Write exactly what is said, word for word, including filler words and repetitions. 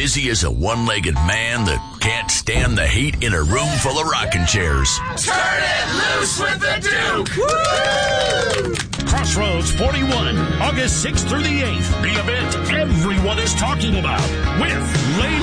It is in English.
busy as a one-legged man that can't stand the heat in a room full of rocking chairs. Turn it loose with the Duke! Woo! Crossroads forty-one, August sixth through the eighth. The event everyone is talking about with Lane